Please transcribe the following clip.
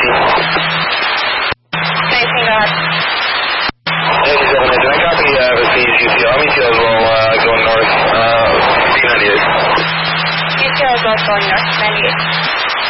19, go ahead. 97, I copy received UCL. I'll meet you as well going north, 98. UCL is also going north, 98.